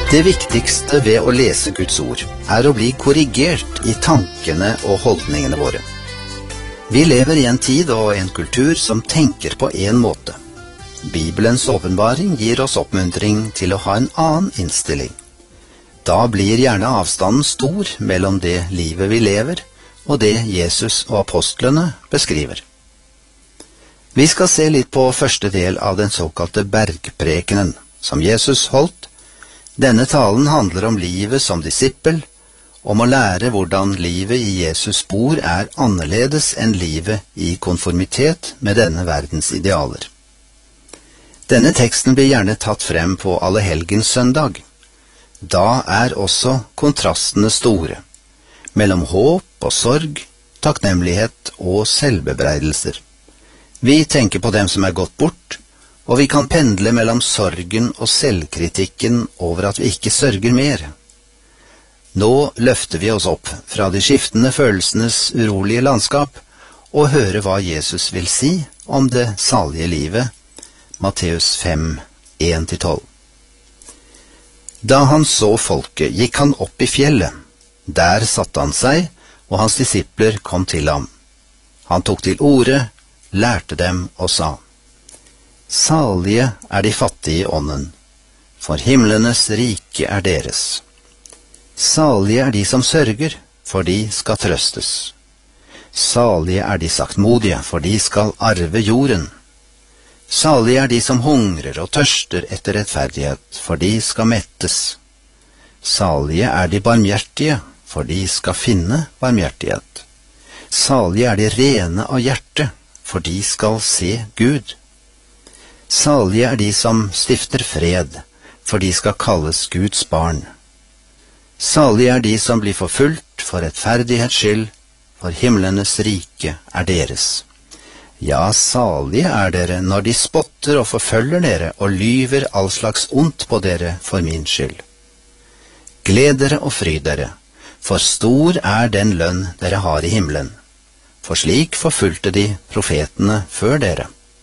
Det viktigste ved å lese Guds ord å bli korrigert i tankene og holdningene våre. Vi lever i en tid og en kultur som tenker på en måte. Bibelens åpenbaring gir oss oppmuntring til å ha en annen innstilling. Da blir gjerne avstanden stor mellom det livet vi lever og det Jesus og apostlene beskriver. Vi skal se litt på første del av den såkalte bergprekenen som Jesus holdt. Denne talen handler om livet som disippel, om å lære hvordan livet i Jesus spor annerledes enn livet i konformitet med denne verdens idealer. Denne teksten blir gjerne tatt frem på Allehelgens søndag. Da også kontrastene store, mellom håp og sorg, takknemlighet og selvbebreidelser. Vi tenker på dem som gått bort, og vi kan pendle mellom sorgen og selvkritikken over at vi ikke sørger mer. Nå løfter vi oss opp fra de skiftende følelsenes urolige landskap og hører hva Jesus vil si om det salige livet. Matteus 5, 1-12. Da han så folket, gikk han opp i fjellet. Der satte han seg, og hans disipler kom til ham. Han tok til orde, lærte dem og sa: Salige de fattige i ånden, for himlenes rike deres. Salige de som sørger, for de skal trøstes. Salige de saktmodige, for de skal arve jorden. Salige de som hungrer og tørster etter rettferdighet, for de skal mettes. Salige de barmhjertige, for de skal finne barmhjertighet. Salige de rene av hjerte, for de skal se Gud. Salige de som stifter fred, for de skal kalles Guds barn. Salige de som blir forfulgt for rettferdighets skyld, for himlenes rike deres. Ja, salige dere når de spotter og forfølger dere og lyver all slags ondt på dere for min skyld. Gled dere og fryd dere, for stor den lønn dere har i himmelen. For slik forfulgte de profetene før dere.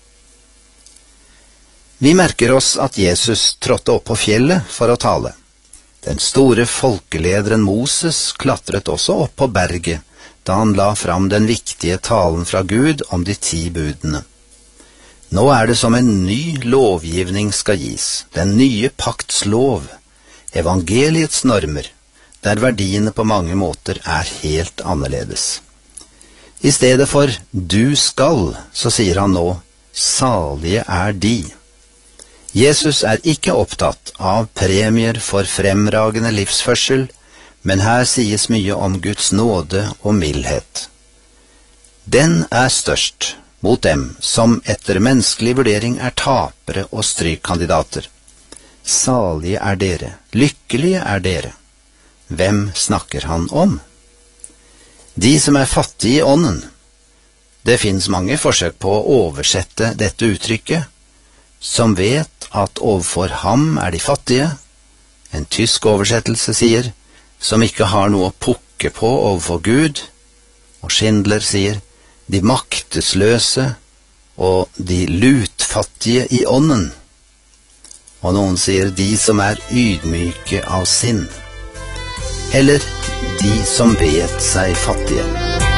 Vi merker oss at Jesus trådte opp på fjellet for å tale. Den store folkelederen Moses klatret også opp på berget da han la fram den viktige talen fra Gud om de 10 budene. Nå det som en ny lovgivning skal gis, den nye pakts lov, evangeliets normer, der verdiene på mange måter helt annerledes. I stedet for «du skal», så sier han nå «salige de». Jesus ikke opptatt av premier for fremragende livsførsel, men her sies mye om Guds nåde og mildhet. Den størst mot dem som etter menneskelig vurdering tapere og strykkandidater. Salige dere, lykkelige dere. Hvem snakker han om? De som fattige i ånden. Det finnes mange forsøk på å oversette dette uttrykket, som vet at overfor ham de fattige. En tysk oversettelse sier, som ikke har noe å pukke på overfor Gud. Og Schindler sier, de maktesløse og de lutfattige i ånden. Og noen sier, de som ydmyke av sinn. Eller de som vet seg fattige.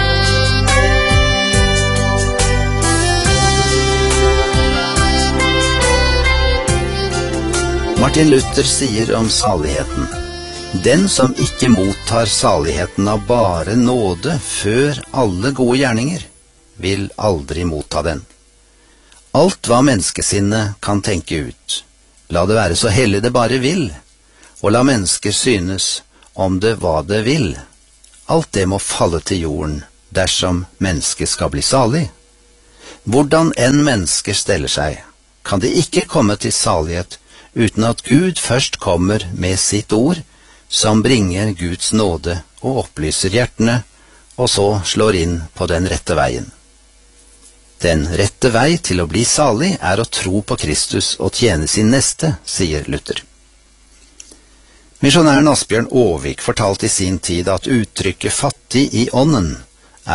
Martin Luther sier om saligheten: den som ikke mottar saligheten av bare nåde før alle gode gjerninger, vil aldri motta den. Alt hva menneskesinnet kan tenke ut, la det være så hellig det bare vil, og la mennesker synes om det hva det vil. Alt det må falle til jorden dersom mennesket skal bli salig. Hvordan enn mennesker steller seg, kan de ikke komme til salighet uten at Gud først kommer med sitt ord, som bringer Guds nåde og opplyser hjertene, og så slår inn på den rette veien. Den rette vei til å bli salig å tro på Kristus og tjene sin neste, sier Luther. Misjonæren Asbjørn Aavik fortalte i sin tid at uttrykket fattig i ånden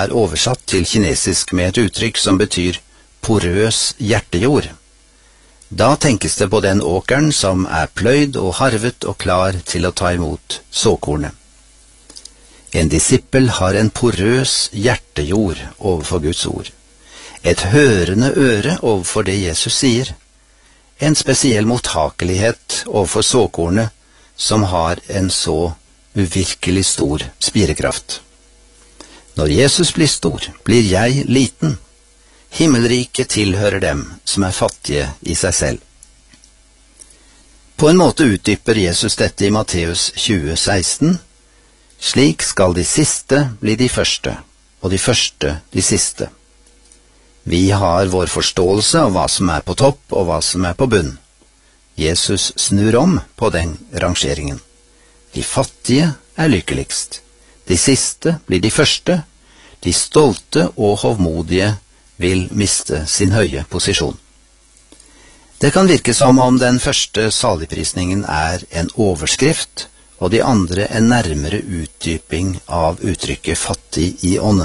oversatt til kinesisk med et uttrykk som betyr porøs hjertejord. Da tenkes det på den åkeren som pløyd og harvet og klar til å ta imot såkornet. En disippel har en porøs hjertejord overfor Guds ord, et hørende øre overfor det Jesus sier, en spesiell mottakelighet overfor såkornet som har en så uvirkelig stor spirekraft. Når Jesus blir stor, blir jeg liten. Himmelriket tilhører dem som fattige i seg selv. På en måte utdyper Jesus dette i Matteus 20,16. Slik skal de siste bli de første, og de første de siste. Vi har vår forståelse av hva som på topp og hva som på bunn. Jesus snur om på den rangeringen. De fattige lykkeligst. De siste blir de første. De stolte og hovmodige vil miste sin høye posisjon. Det kan virke som om den første saligprisningen en overskrift, og de andre en nærmere utdyping av uttrykket fattig i ånden.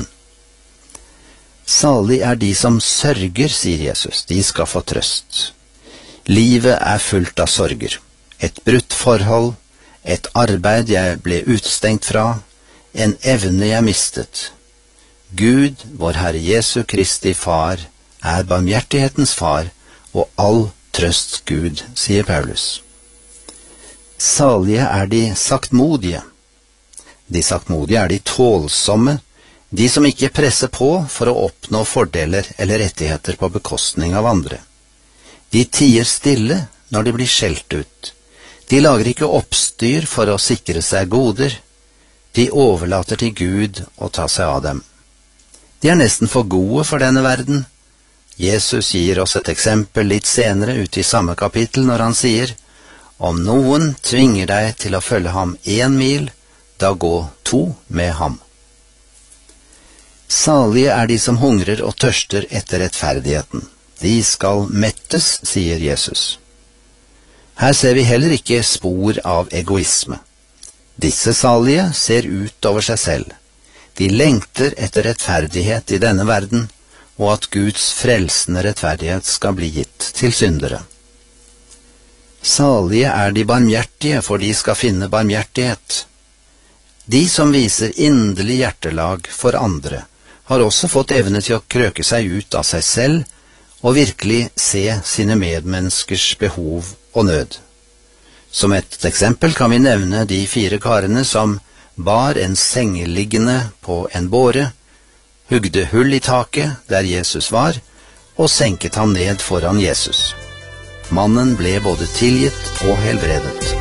Salig de som sørger, sier Jesus, de skal få trøst. Livet fullt av sorger. Et brutt forhold, et arbeid jeg ble utestengt fra, en evne jeg mistet. Gud, vår Herre Jesu Kristi Far, barmhjertighetens far, og all trøst Gud, sier Paulus. Salige de saktmodige. De saktmodige de tålsomme, de som ikke presser på for å oppnå fordeler eller rettigheter på bekostning av andre. De tier stille når de blir skjelt ut. De lager ikke oppstyr for å sikre seg goder. De overlater til Gud å ta seg av dem. De nesten for gode for denne verden. Jesus gir oss et eksempel litt senere ute i samme kapittel når han sier, om noen tvinger deg til å følge ham 1 mil, da gå 2 med ham. Salige de som hungrer og tørster etter rettferdigheten. De skal mettes, sier Jesus. Her ser vi heller ikke spor av egoisme. Disse salige ser ut over seg selv. De lengter etter rettferdighet i denne verden, og at Guds frelsende rettferdighet skal bli gitt til syndere. Salige de barmhjertige, for de skal finne barmhjertighet. De som viser inderlig hjertelag for andre, har også fått evne til å krøke seg ut av seg selv og virkelig se sine medmenneskers behov og nød. Som et eksempel kan vi nevne de 4 karene som bar en sengeliggende på en båre, hugde hull i taket der Jesus var, og senket ham ned foran Jesus. Mannen ble både tilgitt og helbredet.